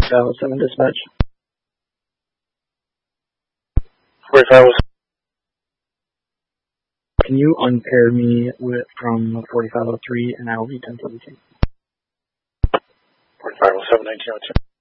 7 dispatch. 4507. Can you unpair me from 4503 and I will be 1032? 4507, 1902.